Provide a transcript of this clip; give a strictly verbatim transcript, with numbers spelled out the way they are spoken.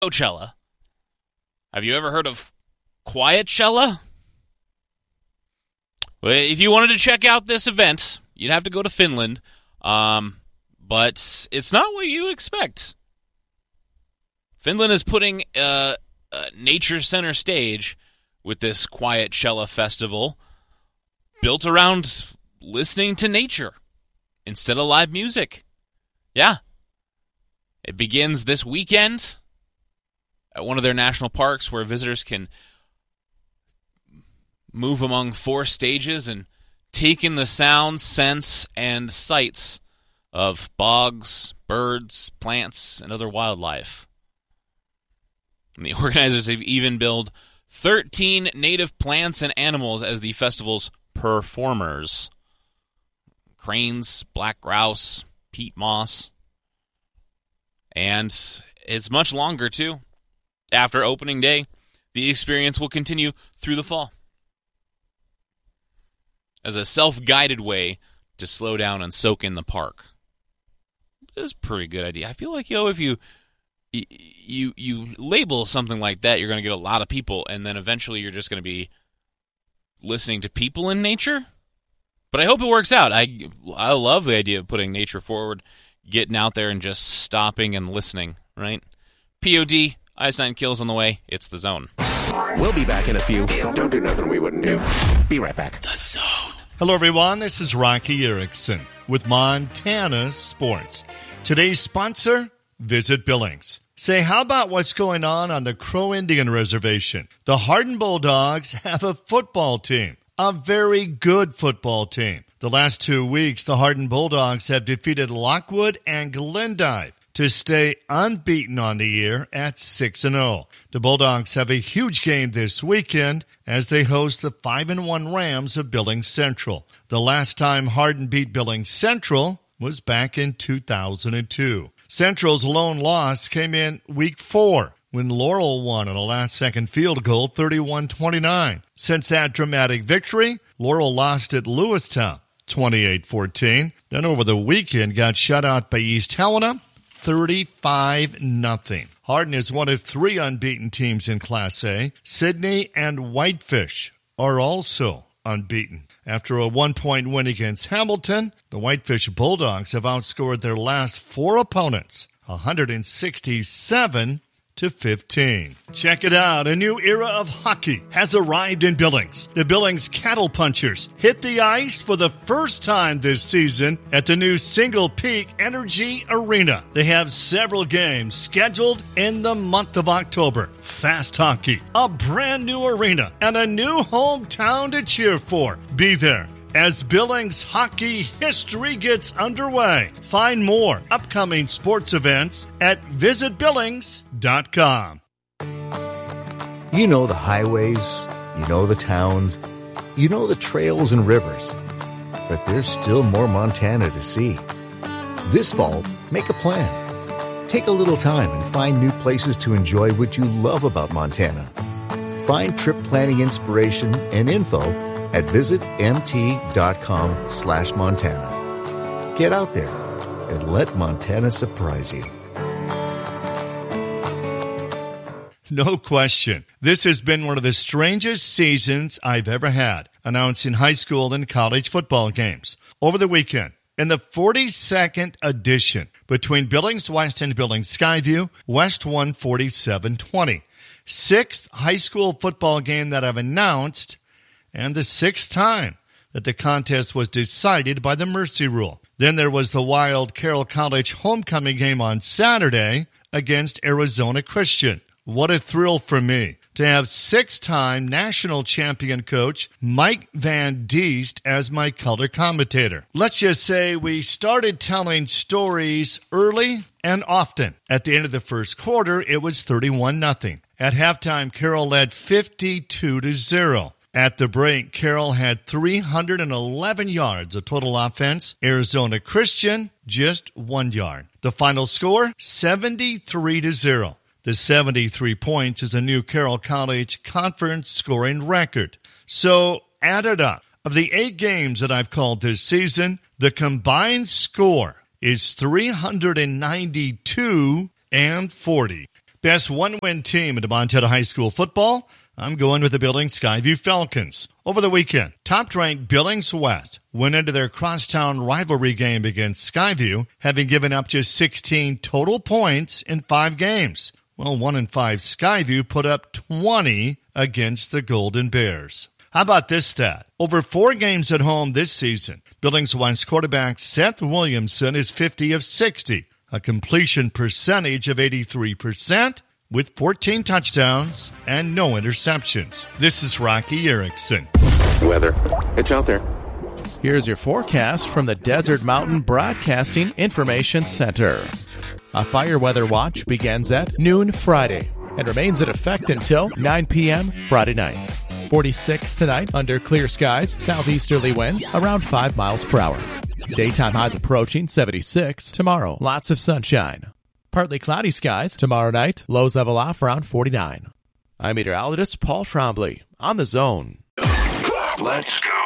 Coachella. Have you ever heard of Quietchella? Well, if you wanted to check out this event, you'd have to go to Finland, um, but it's not what you expect. Finland is putting uh, a nature center stage with this Quietchella festival built around listening to nature instead of live music. Yeah. It begins this weekend at one of their national parks where visitors can move among four stages and take in the sounds, scents, and sights of bogs, birds, plants, and other wildlife. And the organizers have even billed thirteen native plants and animals as the festival's performers. Cranes, black grouse, peat moss. And it's much longer, too. After opening day, the experience will continue through the fall as a self-guided way to slow down and soak in the park. It's a pretty good idea. I feel like, yo, if you you you label something like that, you're going to get a lot of people, and then eventually you're just going to be listening to people in nature. But I hope it works out. I I love the idea of putting nature forward, getting out there and just stopping and listening, right? P O D, Ice Nine Kills on the way. It's The Zone. We'll be back in a few. Don't do nothing we wouldn't do. Be right back. The Zone. Hello, everyone. This is Rocky Erickson with Montana Sports. Today's sponsor, Visit Billings. Say, how about what's going on on the Crow Indian Reservation? The Hardin Bulldogs have a football team, a very good football team. The last two weeks, the Hardin Bulldogs have defeated Lockwood and Glendive to stay unbeaten on the year at six and oh. The Bulldogs have a huge game this weekend as they host the five and one Rams of Billings Central. The last time Hardin beat Billings Central was back in two thousand two. Central's lone loss came in week four when Laurel won on a last-second field goal, thirty-one twenty-nine. Since that dramatic victory, Laurel lost at Lewistown, twenty-eight fourteen. Then over the weekend got shut out by East Helena, thirty-five nothing. Hardin is one of three unbeaten teams in Class A. Sydney and Whitefish are also unbeaten. After a one-point win against Hamilton, the Whitefish Bulldogs have outscored their last four opponents, one hundred sixty-seven to fifteen. Check it out. A new era of hockey has arrived in Billings. The Billings Cattle Punchers hit the ice for the first time this season at the new Single Peak Energy Arena. They have several games scheduled in the month of October. Fast hockey, a brand new arena, and a new hometown to cheer for. Be there as Billings hockey history gets underway. Find more upcoming sports events at visit billings dot com. You know the highways, you know the towns, you know the trails and rivers, but there's still more Montana to see. This fall, make a plan. Take a little time and find new places to enjoy what you love about Montana. Find trip planning inspiration and info at visitmt.com slash Montana. Get out there and let Montana surprise you. No question. This has been one of the strangest seasons I've ever had, announcing high school and college football games. Over the weekend, in the forty-second edition between Billings West and Billings Skyview, West won forty-seven twenty. Sixth high school football game that I've announced, and the sixth time that the contest was decided by the mercy rule. Then there was the wild Carroll College homecoming game on Saturday against Arizona Christian. What a thrill for me to have six-time national champion coach Mike Van Diest as my color commentator. Let's just say we started telling stories early and often. At the end of the first quarter, it was thirty-one nothing. At halftime, Carroll led fifty-two to zero. At the break, Carroll had three hundred eleven yards of total offense. Arizona Christian, just one yard. The final score, seventy-three to zero. The seventy-three points is a new Carroll College conference scoring record. So, add it up. Of the eight games that I've called this season, the combined score is three hundred ninety-two and forty. Best one-win team in Montana High School football? I'm going with the Billings Skyview Falcons. Over the weekend, top-ranked Billings West went into their crosstown rivalry game against Skyview, having given up just sixteen total points in five games. Well, one in five Skyview put up twenty against the Golden Bears. How about this stat? Over four games at home this season, Billings West quarterback Seth Williamson is fifty of sixty, a completion percentage of eighty-three percent, with fourteen touchdowns and no interceptions. This is Rocky Erickson. Weather. It's out there. Here's your forecast from the Desert Mountain Broadcasting Information Center. A fire weather watch begins at noon Friday and remains in effect until nine p.m. Friday night. forty-six tonight under clear skies, southeasterly winds around five miles per hour. Daytime highs approaching seventy-six tomorrow. Lots of sunshine. Partly cloudy skies tomorrow night. Lows level off around forty-nine. I'm meteorologist Paul Trombley on The Zone. Let's go.